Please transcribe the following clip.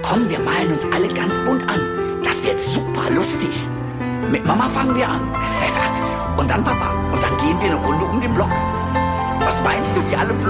Komm, wir malen uns alle ganz bunt an. Das wird super lustig. Mit Mama fangen wir an. Und dann Papa. Und dann gehen wir eine Runde um den Block. Was meinst du, wie alle